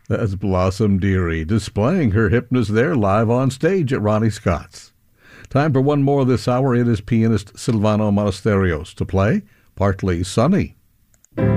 That's Blossom Dearie displaying her hipness there live on stage at Ronnie Scott's. Time for one more this hour. It is pianist Silvano Monasterios to play Partly Sunny.